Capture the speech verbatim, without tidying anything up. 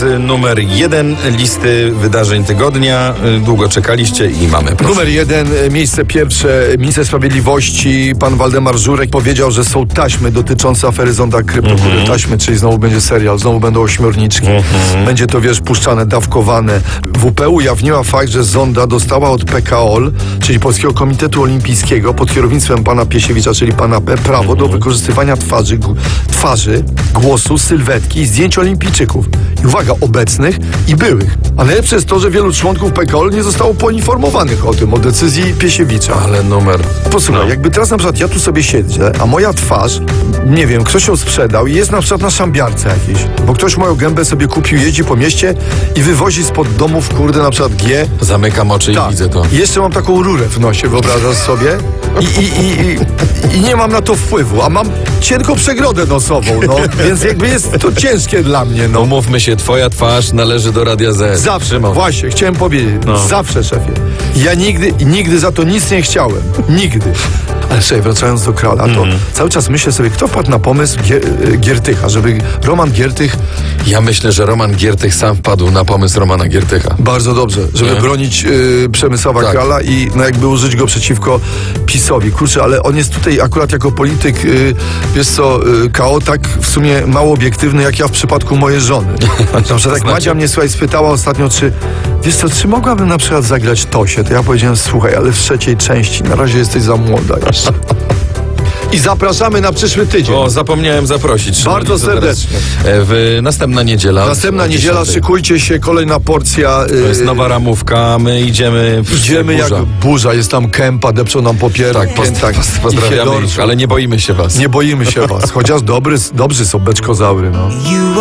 Numer jeden listy wydarzeń tygodnia. Długo czekaliście i mamy. Proszę. Numer jeden, miejsce pierwsze. Minister Sprawiedliwości, pan Waldemar Żurek powiedział, że są taśmy dotyczące afery Zonda Krypto. Mm-hmm. Taśmy, czyli znowu będzie serial, znowu będą ośmiorniczki. Mm-hmm. Będzie to, wiesz, puszczane, dawkowane. W pe ujawniła fakt, że Zonda dostała od pe ka o el, czyli Polskiego Komitetu Olimpijskiego, pod kierownictwem pana Piesiewicza, czyli pana P, prawo mm-hmm. do wykorzystywania twarzy, g- twarzy, głosu, sylwetki i zdjęć olimpijczyków. I uwaga, obecnych i byłych. A najlepsze jest to, że wielu członków pe ka o el nie zostało poinformowanych o tym, o decyzji Piesiewicza. Ale numer... Posłuchaj, no. jakby teraz na przykład ja tu sobie siedzę, a moja twarz, nie wiem, ktoś ją sprzedał i jest na przykład na szambiarce jakiejś, bo ktoś moją gębę sobie kupił, jeździ po mieście i wywozi spod domów, kurde, na przykład G. Zamykam oczy Tak. i widzę to. I jeszcze mam taką rurę w nosie, wyobrażasz sobie? I, i, i, i, I nie mam na to wpływu, a mam cienką przegrodę nosową, no, więc jakby jest to ciężkie dla mnie, no. Umówmy się, twoja twarz należy do Radia Z. Zawsze, Szymon. właśnie, chciałem powiedzieć, No. zawsze, szefie. Ja nigdy i nigdy za to nic nie chciałem. Nigdy. Ale słuchaj, wracając do Krala, to Mm. cały czas myślę sobie, kto wpadł na pomysł Gier, Giertycha, żeby Roman Giertych, Ja myślę, że Roman Giertych sam wpadł na pomysł Romana Giertycha. bardzo dobrze, żeby Nie? bronić y, Przemysława Tak. Krala i no, jakby użyć go przeciwko PiS-owi. Kurczę, ale on jest tutaj akurat jako polityk, y, wiesz co, y, K O tak w sumie mało obiektywny, jak ja w przypadku mojej żony. Na przykład tak znaczy? Madzia mnie, słuchaj, spytała ostatnio, czy wiesz co, czy mogłabym na przykład zagrać Tosię? To ja powiedziałem, słuchaj, ale w trzeciej części, na razie jesteś za młoda jeszcze. I zapraszamy na przyszły tydzień. O, zapomniałem zaprosić. Bardzo Szymon, co teraz? serdecznie. E, W następna niedziela. Następna o niedziela, dziesiątej. szykujcie się, kolejna porcja. To jest nowa ramówka, my idziemy... w Idziemy jak burza. burza, jest tam kępa, depczą nam popierak. Tak, poz, piętak poz, i pozdrawiamy Fiedorczyk. ich, ale nie boimy się was. Nie boimy się was, chociaż dobry, dobrzy są beczkozaury, no.